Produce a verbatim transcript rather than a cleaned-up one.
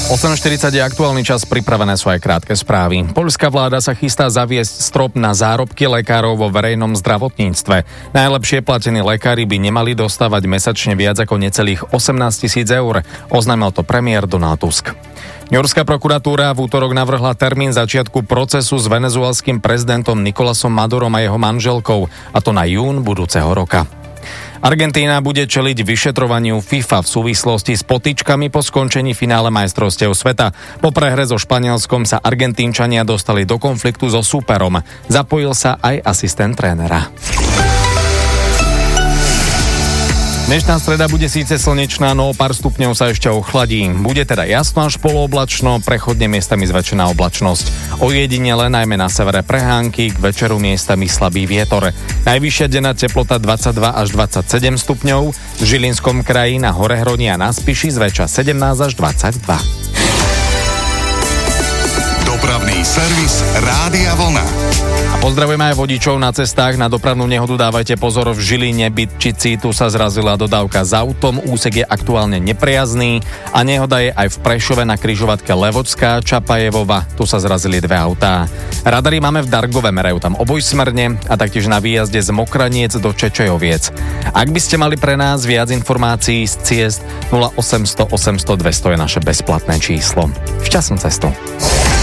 osem štyridsať je aktuálny čas, pripravené sú aj krátke správy. Poľská vláda sa chystá zaviesť strop na zárobky lekárov vo verejnom zdravotníctve. Najlepšie platení lekári by nemali dostávať mesačne viac ako necelých osemnásť tisíc eur, oznámil to premiér Donald Tusk. Newyorská prokuratúra v útorok navrhla termín začiatku procesu s venezuelským prezidentom Nicolasom Madurom a jeho manželkou, a to na jún budúceho roka. Argentína bude čeliť vyšetrovaniu FIFA v súvislosti s potyčkami po skončení finále majstrovstiev sveta. Po prehre so Španielskom sa Argentínčania dostali do konfliktu so súperom. Zapojil sa aj asistent trénera. Dnešná streda bude síce slnečná, no o pár stupňov sa ešte ochladí. Bude teda jasno až polooblačno, prechodne miestami zväčšená oblačnosť. Ojedinele najmä na severe prehánky, k večeru miestami slabý vietor. Najvyššia denná teplota dvadsaťdva až dvadsaťsedem stupňov, v Žilinskom kraji na Horehroní a na Spiši zväčša sedemnásť až dvadsaťdva. Dopravný servis Rádia Vlna. A pozdravujeme aj vodičov na cestách. Na dopravnú nehodu dávajte pozor v Žiline, Bytčici. Tu sa zrazila dodávka s autom. Úsek je aktuálne nepriazný a nehoda je aj v Prešove na križovatke Levočská Čapajevova. Tu sa zrazili dve autá. Radary máme v Dargove, merajú tam obojsmerne a taktiež na výjazde z Mokraniec do Čečejoviec. Ak by ste mali pre nás viac informácií z ciest, nula osemsto osemsto dvesto je naše bezplatné číslo. Šťastnú cestu.